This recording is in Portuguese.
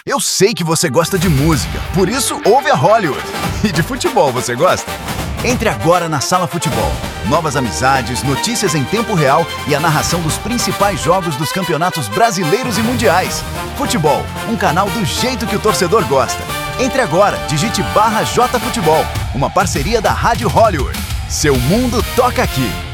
Eu sei que você gosta de música, por isso ouve a Hollywood. E de futebol você gosta? Entre agora na Sala Futebol. Novas amizades, notícias em tempo real e a narração dos principais jogos dos campeonatos brasileiros e mundiais. Futebol, um canal do jeito que o torcedor gosta. Entre agora, digite /JFutebol, uma parceria da Rádio Hollywood. Seu mundo toca aqui.